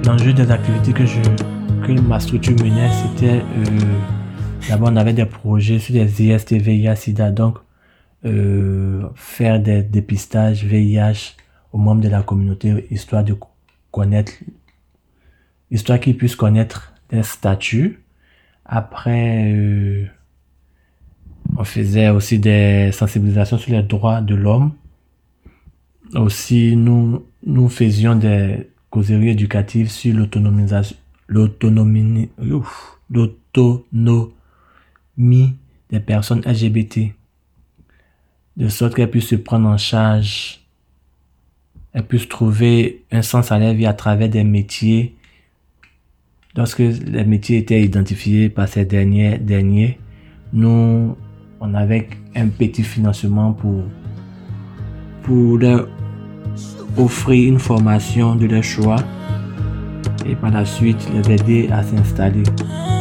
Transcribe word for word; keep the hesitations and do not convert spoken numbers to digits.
l'enjeu des activités que, je, que ma structure menait, c'était... Euh, d'abord, on avait des projets sur les I S T, V I H, SIDA. Donc, euh, faire des dépistages V I H aux membres de la communauté, histoire de connaître... Histoire qu'ils puissent connaître des statuts. Après... Euh, on faisait aussi des sensibilisations sur les droits de l'homme. Aussi, nous, nous faisions des causeries éducatives sur l'autonomisation, l'autonomie, ouf, l'autonomie des personnes L G B T, de sorte qu'elles puissent se prendre en charge, elles puissent trouver un sens à leur vie à travers des métiers. Lorsque les métiers étaient identifiés par ces derniers, derniers, nous, on avait un petit financement pour, pour leur offrir une formation de leur choix et par la suite les aider à s'installer.